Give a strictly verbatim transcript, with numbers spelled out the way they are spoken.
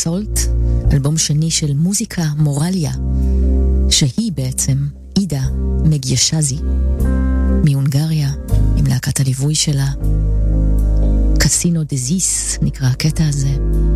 סולט, אלבום שני של מוזיקה מורליה, שהיא בעצם אידה מגישזי מהונגריה, עם להקת הליווי שלה. קסינו דזיס נקרא הקטע הזה.